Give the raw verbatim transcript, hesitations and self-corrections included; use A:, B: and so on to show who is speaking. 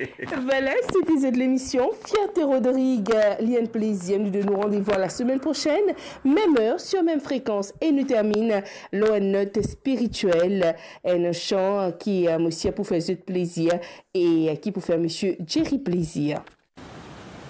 A: Voilà, c'était cette l'émission Fierté Rodrigue, lien de plaisir. Nous de nous rendez-vous la semaine prochaine, même heure, sur même fréquence. Et nous termine l'eau une note spirituelle, un chant qui a monsieur pour faire de plaisir et qui pour faire monsieur Jerry plaisir.